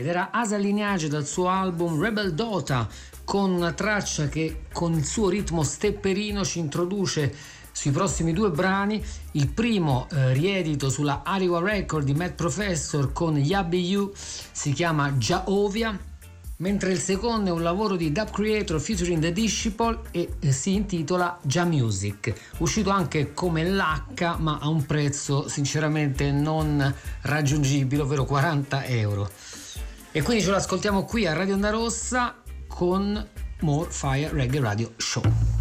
era Asa Lineage dal suo album Rebel Dota, con una traccia che con il suo ritmo stepperino ci introduce sui prossimi due brani. Il primo riedito sulla Ariwa Record di Matt Professor con Yabby You si chiama Jaovia, mentre il secondo è un lavoro di Dub Creator featuring The Disciple e si intitola Ja Music, uscito anche come l'H ma a un prezzo sinceramente non raggiungibile, ovvero 40 euro. E quindi ce lo ascoltiamo qui a Radio Onda Rossa con More Fire Reggae Radio Show.